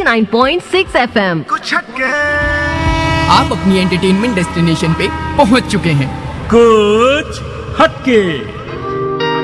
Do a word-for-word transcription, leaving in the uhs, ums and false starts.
Nine point six F M. कुछ हटके। आप अपनी एंटरटेनमेंट डेस्टिनेशन पे पहुंच चुके हैं। कुछ हटके।